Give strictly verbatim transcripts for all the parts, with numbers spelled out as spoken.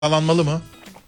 Kiralanmalı mı?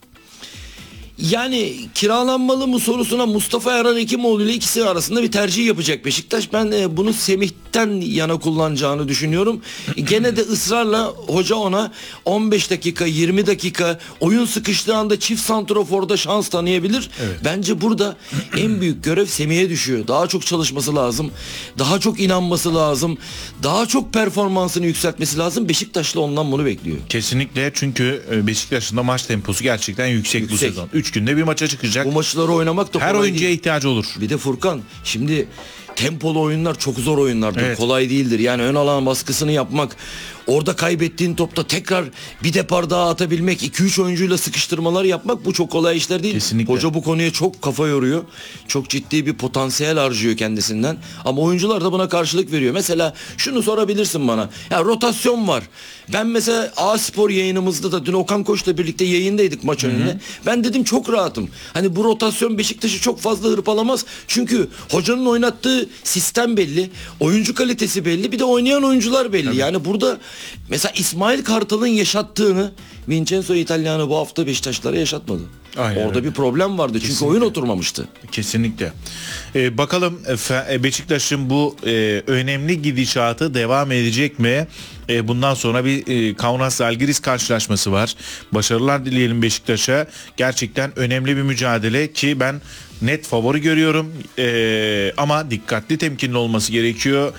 Yani kiralanmalı mı sorusuna Mustafa Erhan Hekimoğlu ile ikisi arasında bir tercih yapacak Beşiktaş. Ben e, bunu Semih'ten yana kullanacağını düşünüyorum. Gene de ısrarla hoca ona on beş dakika yirmi dakika oyun sıkıştığı anda çift santraforda şans tanıyabilir. Evet. Bence burada en büyük görev Semih'e düşüyor. Daha çok çalışması lazım. Daha çok inanması lazım. Daha çok performansını yükseltmesi lazım. Beşiktaşlı ondan bunu bekliyor. Kesinlikle, çünkü Beşiktaş'ın da maç temposu gerçekten yüksek, Yüksek. bu sezon. üç günde bir maça çıkacak. Bu maçları oynamak da her kolay oyuncuya değil. ihtiyacı olur. Bir de Furkan, şimdi tempolu oyunlar çok zor oyunlardır. Evet. Kolay değildir. Yani ön alan baskısını yapmak, orada kaybettiğin topta tekrar bir depar daha atabilmek, iki üç oyuncuyla sıkıştırmalar yapmak, bu çok kolay işler değil. Kesinlikle. Hoca bu konuya çok kafa yoruyor. Çok ciddi bir potansiyel harcıyor kendisinden. Ama oyuncular da buna karşılık veriyor. Mesela şunu sorabilirsin bana. Ya rotasyon var. Ben mesela A Spor yayınımızda da dün Okan Koç'la birlikte yayındaydık maç önünde. Ben dedim çok rahatım. Hani bu rotasyon Beşiktaş'ı çok fazla hırpalamaz. Çünkü hocanın oynattığı sistem belli. Oyuncu kalitesi belli. Bir de oynayan oyuncular belli. Tabii. Yani burada mesela İsmail Kartal'ın yaşattığını Vincenzo Italiano bu hafta Beşiktaşlara yaşatmadı. Aynen Orada öyle. bir problem vardı. Çünkü Kesinlikle. oyun oturmamıştı. Kesinlikle. Ee, bakalım Fe- Beşiktaş'ın bu e, önemli gidişatı devam edecek mi? E, bundan sonra bir e, Kaunas Zalgiris karşılaşması var. Başarılar dileyelim Beşiktaş'a. Gerçekten önemli bir mücadele ki ben net favori görüyorum. E, ama dikkatli, temkinli olması gerekiyor.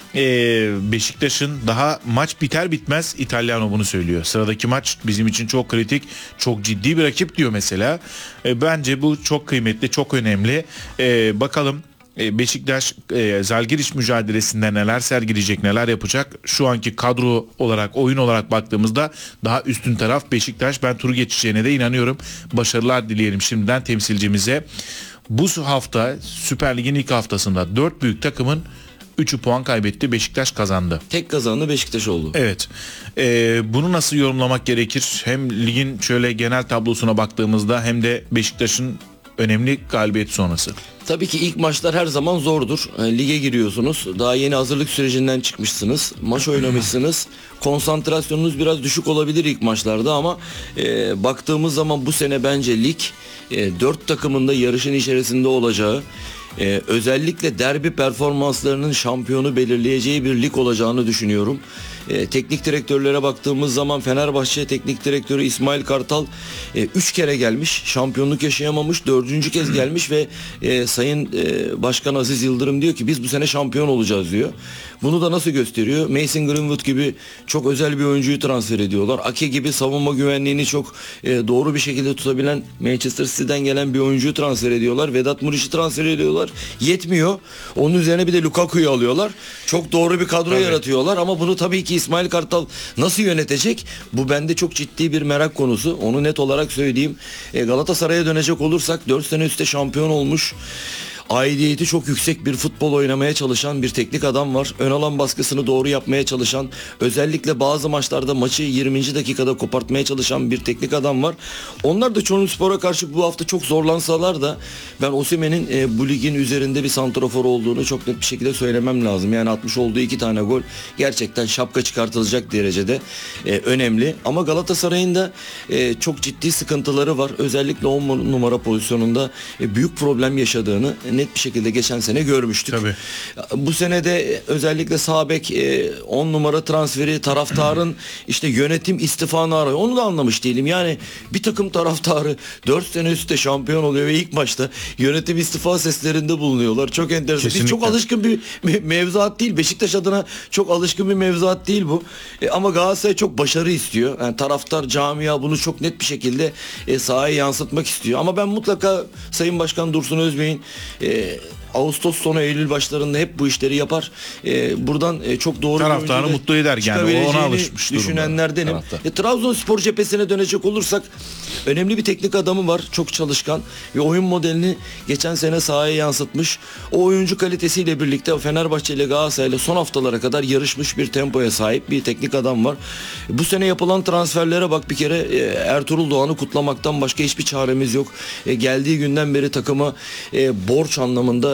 Ee, Beşiktaş'ın daha maç biter bitmez İtalyano bunu söylüyor. Sıradaki maç bizim için çok kritik, çok ciddi bir rakip diyor mesela. Ee, bence bu çok kıymetli, çok önemli. Ee, bakalım e, Beşiktaş e, Zalgiris mücadelesinde neler sergileyecek, neler yapacak. Şu anki kadro olarak, oyun olarak baktığımızda daha üstün taraf Beşiktaş. Ben turu geçeceğine de inanıyorum. Başarılar dileyelim şimdiden temsilcimize. Bu hafta Süper Lig'in ilk haftasında dört büyük takımın üçü puan kaybetti. Beşiktaş kazandı. Tek kazandı Beşiktaş oldu. Evet. Ee, bunu nasıl yorumlamak gerekir? Hem ligin şöyle genel tablosuna baktığımızda hem de Beşiktaş'ın önemli galibiyet sonrası. Tabii ki ilk maçlar her zaman zordur. E, Lige giriyorsunuz. Daha yeni hazırlık sürecinden çıkmışsınız. Maç oynamışsınız. Konsantrasyonunuz biraz düşük olabilir ilk maçlarda ama e, baktığımız zaman bu sene bence lig e, dört takımın da yarışın içerisinde olacağı, Ee, özellikle derbi performanslarının şampiyonu belirleyeceği bir lig olacağını düşünüyorum. Ee, teknik direktörlere baktığımız zaman Fenerbahçe teknik direktörü İsmail Kartal e, üç kere gelmiş, şampiyonluk yaşayamamış, dördüncü kez gelmiş ve e, Sayın e, Başkan Aziz Yıldırım diyor ki biz bu sene şampiyon olacağız diyor. Bunu da nasıl gösteriyor? Mason Greenwood gibi çok özel bir oyuncuyu transfer ediyorlar. Ake gibi savunma güvenliğini çok e, doğru bir şekilde tutabilen Manchester City'den gelen bir oyuncuyu transfer ediyorlar. Vedat Muriç'i transfer ediyorlar. Yetmiyor. Onun üzerine bir de Lukaku'yu alıyorlar. Çok doğru bir kadro Tabii. yaratıyorlar ama bunu tabii ki İsmail Kartal nasıl yönetecek? Bu bende çok ciddi bir merak konusu. Onu net olarak söyleyeyim. E, Galatasaray'a dönecek olursak dört sene üstte şampiyon olmuş, aidiyeti çok yüksek bir futbol oynamaya çalışan bir teknik adam var. Ön alan baskısını doğru yapmaya çalışan, özellikle bazı maçlarda maçı yirminci dakikada kopartmaya çalışan bir teknik adam var. Onlar da Çorumspor'a karşı bu hafta çok zorlansalar da ben Osimhen'in e, bu ligin üzerinde bir santrafor olduğunu çok net bir şekilde söylemem lazım. Yani atmış olduğu iki tane gol gerçekten şapka çıkartılacak derecede e, önemli. Ama Galatasaray'ın da e, çok ciddi sıkıntıları var. Özellikle on numara pozisyonunda e, büyük problem yaşadığını net bir şekilde geçen sene görmüştük. Tabii. Bu sene de özellikle sağ bek on numara transferi taraftarın işte yönetim istifanı arıyor. Onu da anlamış değilim. Yani bir takım taraftarı dört sene üstte şampiyon oluyor ve ilk maçta yönetim istifa seslerinde bulunuyorlar. Çok enteresan. Biz çok alışkın bir mevzuat değil. Beşiktaş adına çok alışkın bir mevzuat değil bu. E, ama Galatasaray çok başarı istiyor. Yani taraftar, camia bunu çok net bir şekilde e, sahaya yansıtmak istiyor. Ama ben mutlaka Sayın Başkan Dursun Özbey'in e, Ağustos sonu Eylül başlarında hep bu işleri yapar. Ee, buradan e, çok doğru Taraftarı mutlu eder yani. O ona alışmış düşünenlerdenim. E, Trabzonspor cephesine dönecek olursak önemli bir teknik adamı var. Çok çalışkan ve oyun modelini geçen sene sahaya yansıtmış. O oyuncu kalitesiyle birlikte Fenerbahçe ile Galatasaray ile son haftalara kadar yarışmış bir tempoya sahip bir teknik adam var. Bu sene yapılan transferlere bak, bir kere e, Ertuğrul Doğan'ı kutlamaktan başka hiçbir çaremiz yok. E, geldiği günden beri takıma e, borç anlamında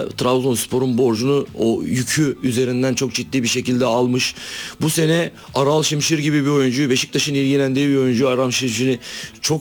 da Trabzonspor'un borcunu, o yükü üzerinden çok ciddi bir şekilde almış. Bu sene Aral Şimşir gibi bir oyuncuyu, Beşiktaş'ın ilgilendiği bir oyuncu Aral Şimşir'i çok